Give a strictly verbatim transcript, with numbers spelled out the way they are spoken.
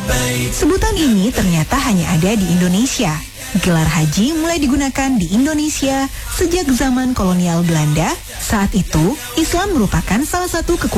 Sebutan ini ternyata hanya ada di Indonesia. Gelar haji mulai digunakan di Indonesia sejak zaman kolonial Belanda. Saat itu, Islam merupakan salah satu kekuatan